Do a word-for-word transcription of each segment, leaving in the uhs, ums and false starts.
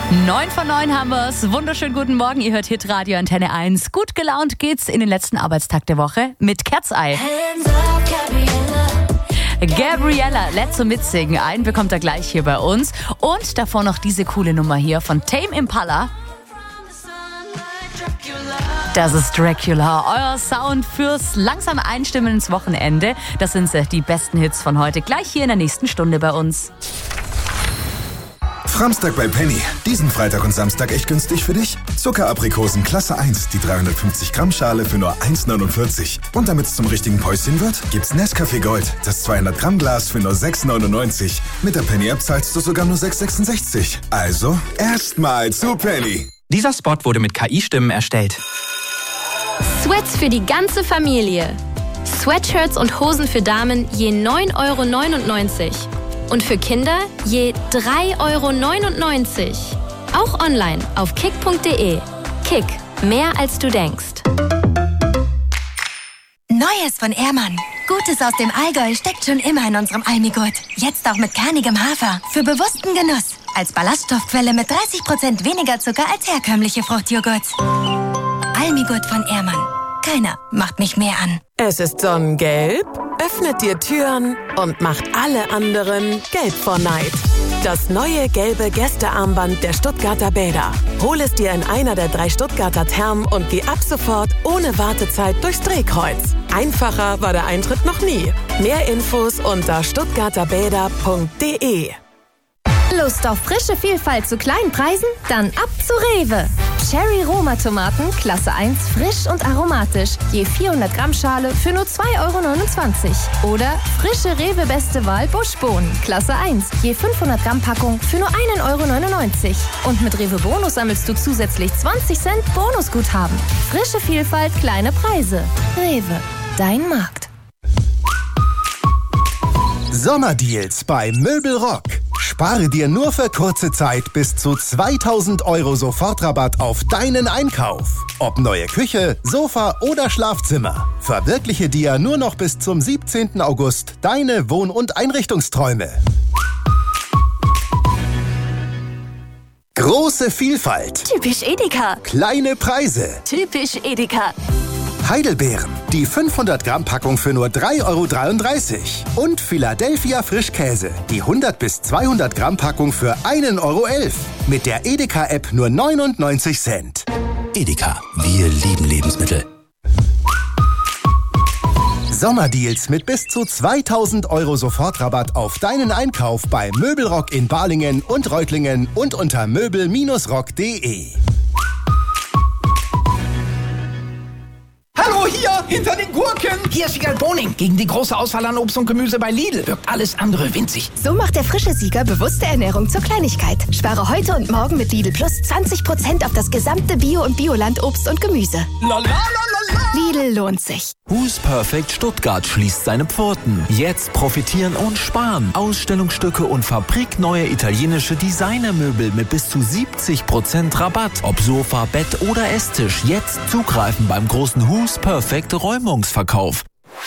neun von neun haben wir's. Wunderschönen guten Morgen. Ihr hört Hitradio Antenne eins. Gut gelaunt geht's in den letzten Arbeitstag der Woche mit Kerzei. Gabriella lädt zum Mitsingen ein, bekommt er gleich hier bei uns. Und davor noch diese coole Nummer hier von Tame Impala. Das ist Dracula, euer Sound fürs langsame Einstimmen ins Wochenende. Das sind sie, die besten Hits von heute, gleich hier in der nächsten Stunde bei uns. Framstag bei Penny. Diesen Freitag und Samstag echt günstig für dich. Zuckeraprikosen Klasse eins, die dreihundertfünfzig Gramm Schale für nur eins neunundvierzig. Und damit es zum richtigen Päuschen wird, gibt's Nescafé Gold, das zweihundert Gramm Glas für nur sechs neunundneunzig. Mit der Penny-App zahlst du sogar nur sechs sechsundsechzig. Also, erstmal zu Penny. Dieser Spot wurde mit K I-Stimmen erstellt. Sweats für die ganze Familie. Sweatshirts und Hosen für Damen je neun Euro neunundneunzig. Und für Kinder je drei Euro neunundneunzig. Auch online auf kick punkt de. Kick, mehr als du denkst. Neues von Ehrmann. Gutes aus dem Allgäu steckt schon immer in unserem Almigurt. Jetzt auch mit kernigem Hafer. Für bewussten Genuss. Als Ballaststoffquelle mit dreißig Prozent weniger Zucker als herkömmliche Fruchtjoghurts. Almigurt von Ehrmann. Keiner macht mich mehr an. Es ist sonnengelb, öffnet dir Türen und macht alle anderen gelb vor Neid. Das neue gelbe Gästearmband der Stuttgarter Bäder. Hol es dir in einer der drei Stuttgarter Thermen und geh ab sofort ohne Wartezeit durchs Drehkreuz. Einfacher war der Eintritt noch nie. Mehr Infos unter stuttgarter bäder punkt de. Lust auf frische Vielfalt zu kleinen Preisen? Dann ab zu Rewe. Cherry Roma Tomaten, Klasse eins, frisch und aromatisch. Je vierhundert Gramm Schale für nur zwei Euro neunundzwanzig. Oder frische Rewe Beste Wahl Buschbohnen, Klasse eins, je fünfhundert Gramm Packung für nur ein Euro neunundneunzig. Und mit Rewe Bonus sammelst du zusätzlich zwanzig Cent Bonusguthaben. Frische Vielfalt, kleine Preise. Rewe, dein Markt. Sommerdeals bei Möbelrock. Spare dir nur für kurze Zeit bis zu zweitausend Euro Sofortrabatt auf deinen Einkauf. Ob neue Küche, Sofa oder Schlafzimmer. Verwirkliche dir nur noch bis zum siebzehnten August deine Wohn- und Einrichtungsträume. Große Vielfalt. Typisch Edeka. Kleine Preise. Typisch Edeka. Heidelbeeren, die fünfhundert Gramm Packung für nur drei Euro dreiunddreißig. Und Philadelphia Frischkäse, die hundert bis zweihundert Gramm Packung für ein Euro elf. Mit der Edeka-App nur neunundneunzig Cent. Edeka, wir lieben Lebensmittel. Sommerdeals mit bis zu zweitausend Euro Sofortrabatt auf deinen Einkauf bei Möbelrock in Balingen und Reutlingen und unter möbel rock punkt de. Hallo, hier, hinter den Gurken. Hier ist Sieger Boning. Gegen die große Auswahl an Obst und Gemüse bei Lidl wirkt alles andere winzig. So macht der frische Sieger bewusste Ernährung zur Kleinigkeit. Spare heute und morgen mit Lidl Plus zwanzig Prozent auf das gesamte Bio- und Bioland-Obst und Gemüse. La, la, la, la, la. Lidl lohnt sich. Who's Perfect Stuttgart schließt seine Pforten. Jetzt profitieren und sparen. Ausstellungsstücke und fabrikneue italienische Designermöbel mit bis zu siebzig Prozent Rabatt. Ob Sofa, Bett oder Esstisch. Jetzt zugreifen beim großen Who's Perfect Räumungsverkauf.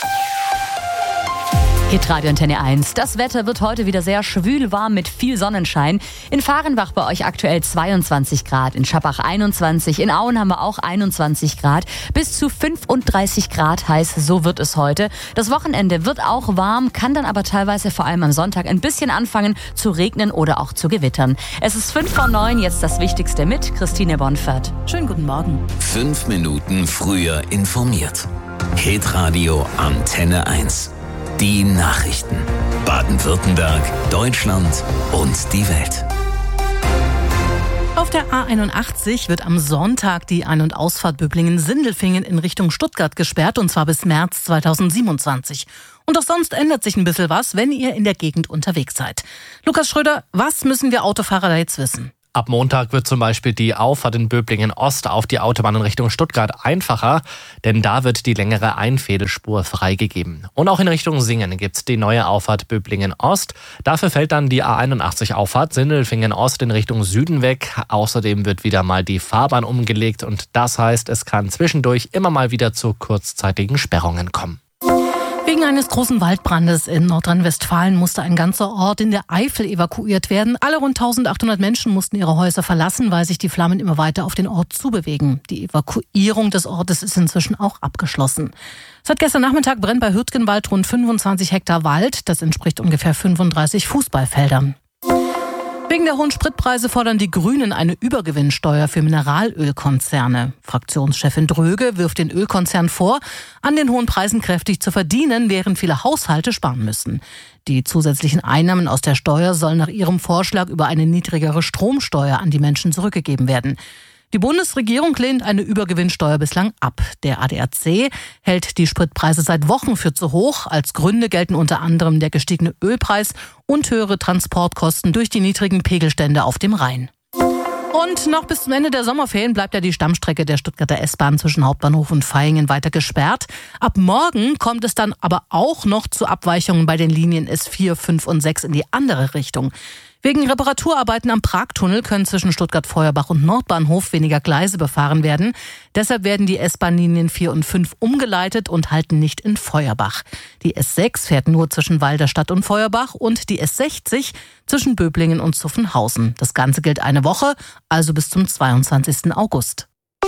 Hitradio Antenne eins. Das Wetter wird heute wieder sehr schwül warm mit viel Sonnenschein. In Fahrenbach bei euch aktuell zweiundzwanzig Grad, in Schappach einundzwanzig, in Auen haben wir auch einundzwanzig Grad. Bis zu fünfunddreißig Grad heiß, so wird es heute. Das Wochenende wird auch warm, kann dann aber teilweise vor allem am Sonntag ein bisschen anfangen zu regnen oder auch zu gewittern. Es ist fünf vor neun, jetzt das Wichtigste mit Christine Bonfert. Schönen guten Morgen. Fünf Minuten früher informiert. Hitradio Antenne eins. Die Nachrichten. Baden-Württemberg, Deutschland und die Welt. Auf der A einundachtzig wird am Sonntag die Ein- und Ausfahrt Böblingen-Sindelfingen in Richtung Stuttgart gesperrt, und zwar bis März zweitausendsiebenundzwanzig. Und auch sonst ändert sich ein bisschen was, wenn ihr in der Gegend unterwegs seid. Lukas Schröder, was müssen wir Autofahrer da jetzt wissen? Ab Montag wird zum Beispiel die Auffahrt in Böblingen-Ost auf die Autobahn in Richtung Stuttgart einfacher, denn da wird die längere Einfädelspur freigegeben. Und auch in Richtung Singen gibt's die neue Auffahrt Böblingen-Ost. Dafür fällt dann die A einundachtzig-Auffahrt Sindelfingen-Ost in Richtung Süden weg. Außerdem wird wieder mal die Fahrbahn umgelegt und das heißt, es kann zwischendurch immer mal wieder zu kurzzeitigen Sperrungen kommen. Wegen Wegen eines großen Waldbrandes in Nordrhein-Westfalen musste ein ganzer Ort in der Eifel evakuiert werden. Alle rund eintausendachthundert Menschen mussten ihre Häuser verlassen, weil sich die Flammen immer weiter auf den Ort zubewegen. Die Evakuierung des Ortes ist inzwischen auch abgeschlossen. Seit gestern Nachmittag brennt bei Hürtgenwald rund fünfundzwanzig Hektar Wald. Das entspricht ungefähr fünfunddreißig Fußballfeldern. Wegen der hohen Spritpreise fordern die Grünen eine Übergewinnsteuer für Mineralölkonzerne. Fraktionschefin Dröge wirft den Ölkonzernen vor, an den hohen Preisen kräftig zu verdienen, während viele Haushalte sparen müssen. Die zusätzlichen Einnahmen aus der Steuer sollen nach ihrem Vorschlag über eine niedrigere Stromsteuer an die Menschen zurückgegeben werden. Die Bundesregierung lehnt eine Übergewinnsteuer bislang ab. Der A D A C hält die Spritpreise seit Wochen für zu hoch. Als Gründe gelten unter anderem der gestiegene Ölpreis und höhere Transportkosten durch die niedrigen Pegelstände auf dem Rhein. Und noch bis zum Ende der Sommerferien bleibt ja die Stammstrecke der Stuttgarter S-Bahn zwischen Hauptbahnhof und Vaihingen weiter gesperrt. Ab morgen kommt es dann aber auch noch zu Abweichungen bei den Linien S vier, fünf und sechs in die andere Richtung. Wegen Reparaturarbeiten am Pragtunnel können zwischen Stuttgart-Feuerbach und Nordbahnhof weniger Gleise befahren werden. Deshalb werden die S-Bahn-Linien vier und fünf umgeleitet und halten nicht in Feuerbach. Die S sechs fährt nur zwischen Walderstadt und Feuerbach und die S sechzig zwischen Böblingen und Zuffenhausen. Das Ganze gilt eine Woche, also bis zum zweiundzwanzigsten August.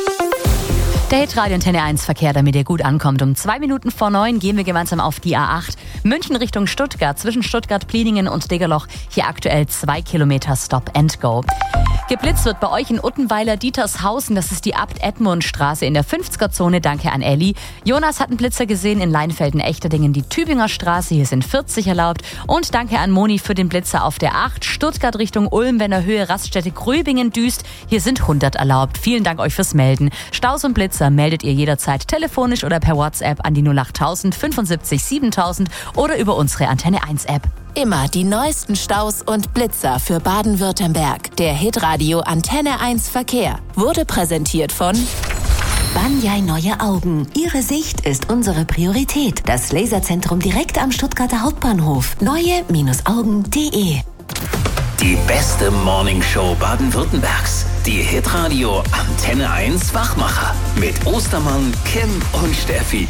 Der Hitradio Antenne eins Verkehr, damit ihr gut ankommt. Um zwei Minuten vor neun gehen wir gemeinsam auf die A acht. München Richtung Stuttgart, zwischen Stuttgart, Pliningen und Degerloch. Hier aktuell zwei Kilometer Stop and Go. Geblitzt wird bei euch in Uttenweiler Dietershausen. Das ist die Abt-Edmund-Straße in der fünfziger-Zone. Danke an Elli. Jonas hat einen Blitzer gesehen in Leinfelden-Echterdingen, die Tübinger Straße. Hier sind vierzig erlaubt. Und danke an Moni für den Blitzer auf der acht. Stuttgart Richtung Ulm, wenn er Höhe Raststätte Gröbingen düst. Hier sind hundert erlaubt. Vielen Dank euch fürs Melden. Staus und Blitzer meldet ihr jederzeit telefonisch oder per WhatsApp an die null achttausend fünfundsiebzig siebentausend oder über unsere Antenne eins App. Immer die neuesten Staus und Blitzer für Baden-Württemberg. Der Hitradio Antenne eins Verkehr wurde präsentiert von Banyai Neue Augen. Ihre Sicht ist unsere Priorität. Das Laserzentrum direkt am Stuttgarter Hauptbahnhof. neue Augen punkt de. Die beste Morningshow Baden-Württembergs. Die Hitradio Antenne eins Wachmacher. Mit Ostermann, Kim und Steffi.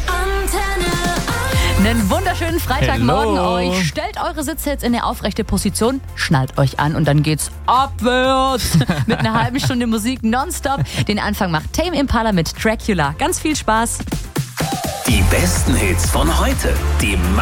Einen wunderschönen Freitagmorgen Hello. euch. Stellt eure Sitze jetzt in eine aufrechte Position, schnallt euch an und dann geht's abwärts mit einer halben Stunde Musik nonstop. Den Anfang macht Tame Impala mit Dracula. Ganz viel Spaß. Die besten Hits von heute. Die